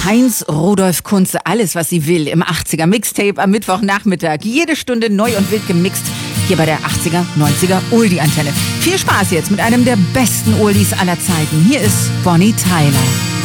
Heinz Rudolf Kunze, alles was sie will im 80er Mixtape am Mittwochnachmittag. Jede Stunde neu und wild gemixt hier bei der 80er, 90er Oldie-Antenne. Viel Spaß jetzt mit einem der besten Oldies aller Zeiten. Hier ist Bonnie Tyler.